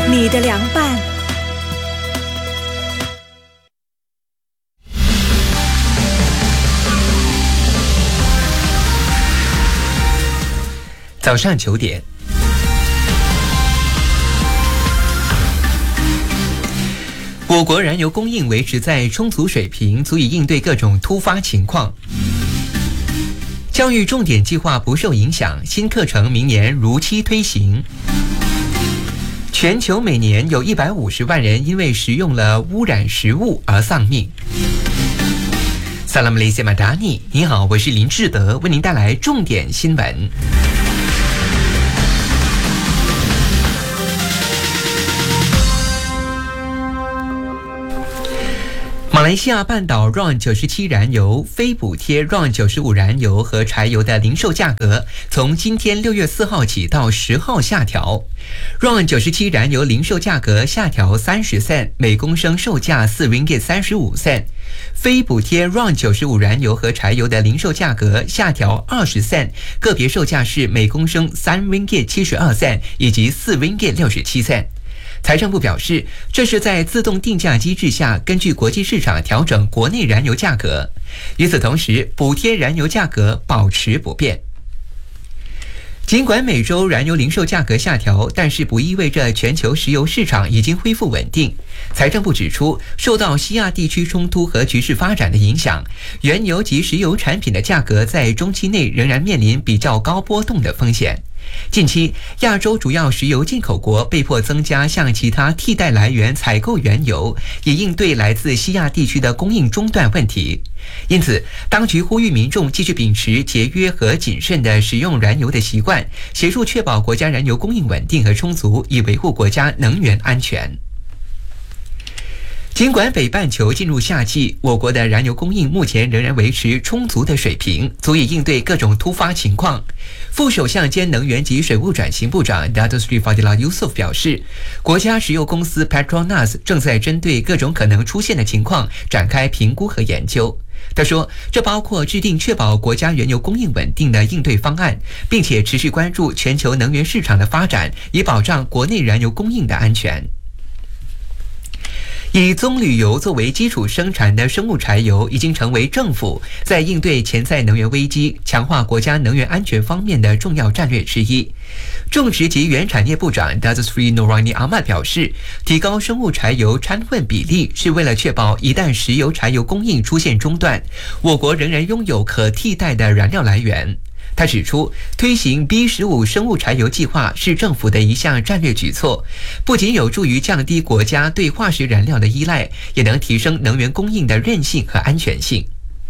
你的凉拌。 早上9点，我国燃油供应维持在充足水平，足以应对各种突发情况。教育重点计划不受影响，新课程明年如期推行。全球每年有150万人因为食用了污染食物而丧命。萨拉姆雷塞马达尼，你好，我是林志德，为您带来重点新闻。马来西亚半岛 RON 97燃油、非补贴 RON 95燃油和柴油的零售价格从今天6月4号起到10号下调。RON 97燃油零售价格下调30 cent， 每公升售价4 ringgit 35 cent。非补贴 RON 95燃油和柴油的零售价格下调20 cent， 个别售价是每公升3 ringgit 72 cent 以及4 ringgit 67 cent。财政部表示，这是在自动定价机制下根据国际市场调整国内燃油价格。与此同时，补贴燃油价格保持不变。尽管每周燃油零售价格下调，但是不意味着全球石油市场已经恢复稳定。财政部指出，受到西亚地区冲突和局势发展的影响，原油及石油产品的价格在中期内仍然面临比较高波动的风险。近期，亚洲主要石油进口国被迫增加向其他替代来源采购原油，以应对来自西亚地区的供应中断问题。因此，当局呼吁民众继续秉持节约和谨慎的使用燃油的习惯，协助确保国家燃油供应稳定和充足，以维护国家能源安全。尽管北半球进入夏季，我国的燃油供应目前仍然维持充足的水平，足以应对各种突发情况。副首相兼能源及水务转型部长 Dato Sri Fadilah Yusof 表示，国家石油公司 Petronas 正在针对各种可能出现的情况展开评估和研究。他说，这包括制定确保国家原油供应稳定的应对方案，并且持续关注全球能源市场的发展，以保障国内燃油供应的安全。以棕榈油作为基础生产的生物柴油已经成为政府在应对潜在能源危机、强化国家能源安全方面的重要战略之一。种植及原产业部长 Dato Sri Noorani Ahmad 表示，提高生物柴油掺混比例是为了确保一旦石油柴油供应出现中断，我国仍然拥有可替代的燃料来源。他指出，推行 B15 生物柴油计划是政府的一项战略举措，不仅有助于降低国家对化石燃料的依赖，也能提升能源供应的韧性和安全性。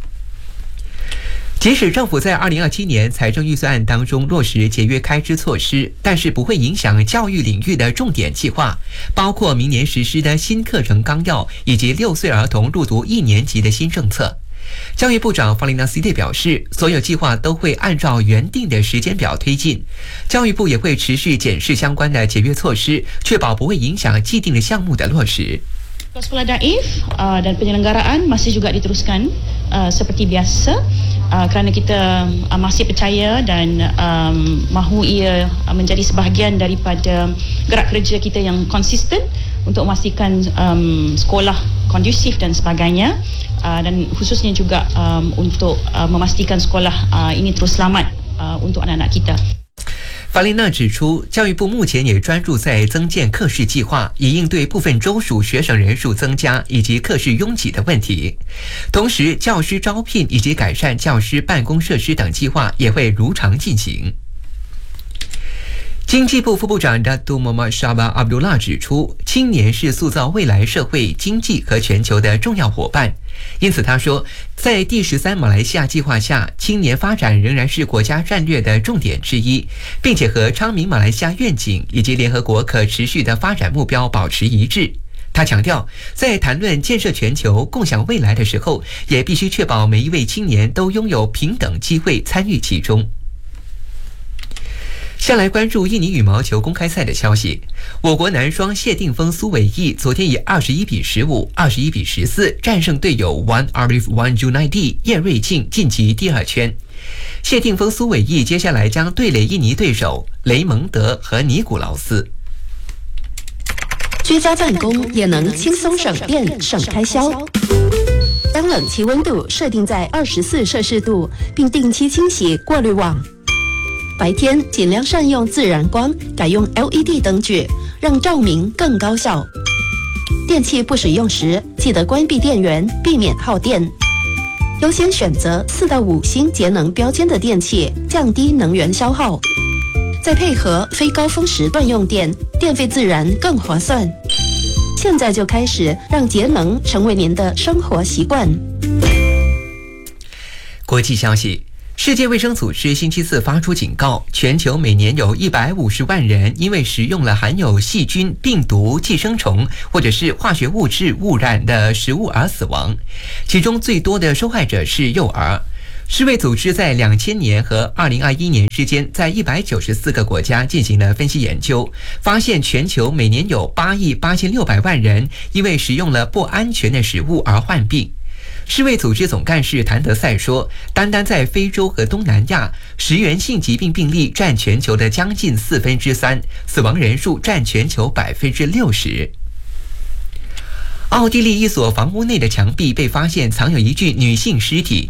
即使政府在2027年财政预算案当中落实节约开支措施，但是不会影响教育领域的重点计划，包括明年实施的新课程纲要以及6岁儿童入读1年级的新政策。教育部长 Fadilah Siddiq 表示，所有计划都会按照原定的时间表推进，教育部也会持续检视相关的节约措施，确保不会影响既定的项目的落实。 Sekolah daif dan penyelenggaraan masih juga diteruskan seperti biasa kerana kita masih percaya dan mahu ia menjadi sebahagian daripada gerak kerja kita yang konsisten untuk memastikan sekolah kondusif dan sebagainya dan khususnya juga untuk memastikan sekolah ini terus selamat untuk anak-anak kita。 法丽娜指出，教育部目前也专注在增建课室计划，以应对部分州属学省人数增加以及课室拥挤的问题。同时，教师招聘以及改善教师办公设施等计划也会如常进行。经济部副部长 Datuk Muhammad Shahbaz Abdullah 指出，青年是塑造未来社会、经济和全球的重要伙伴。因此他说，在第13马来西亚计划下，青年发展仍然是国家战略的重点之一，并且和昌明马来西亚愿景以及联合国可持续的发展目标保持一致。他强调，在谈论建设全球、共享未来的时候，也必须确保每一位青年都拥有平等机会参与其中。下来关注印尼羽毛球公开赛的消息。我国男双谢定峰、苏伟毅昨天以21比15、21比14战胜队友 Wan Arif Wan Junaidi 叶瑞静晋级第2圈。谢定峰、苏伟毅接下来将对垒印尼对手雷蒙德和尼古劳斯。 居家办公也能轻松省电省开销。将冷气温度设定在24摄氏度，并定期清洗过滤网。白天尽量善用自然光，改用 LED 灯具，让照明更高效。电器不使用时，记得关闭电源，避免耗电。优先选择4到5星节能标签的电器，降低能源消耗。再配合非高峰时段用电，电费自然更划算。现在就开始让节能成为您的生活习惯。 国际消息，世界卫生组织星期四发出警告，全球每年有150万人因为食用了含有细菌、病毒、寄生虫或者是化学物质污染的食物而死亡，其中最多的受害者是幼儿。世卫组织在2000年和2021年之间，在194个国家进行了分析研究，发现全球每年有8亿8600万人因为食用了不安全的食物而患病。世卫组织总干事谭德赛说，单单在非洲和东南亚，食源性疾病病例占全球的将近3/4，死亡人数占全球60%。奥地利一所房屋内的墙壁被发现藏有一具女性尸体，